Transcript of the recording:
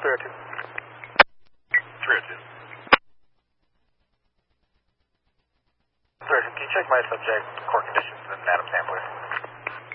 302. 302. Sir, can you check my subject core conditions and Adams sampler?